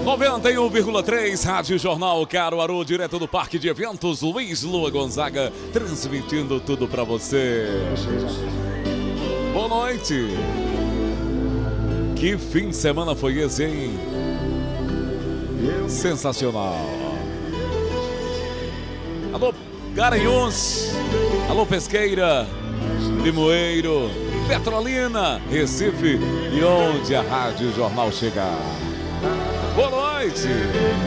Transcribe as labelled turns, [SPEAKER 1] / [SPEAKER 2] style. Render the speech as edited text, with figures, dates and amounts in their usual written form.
[SPEAKER 1] 91,3 Rádio Jornal Caruaru, direto do Parque de Eventos Luiz Lua Gonzaga, transmitindo tudo pra você. Boa noite. Que fim de semana foi esse, hein? Sensacional. Alô, Garanhuns. Alô, Pesqueira, Limoeiro, Petrolina, Recife e onde a Rádio Jornal chegar. Boa noite.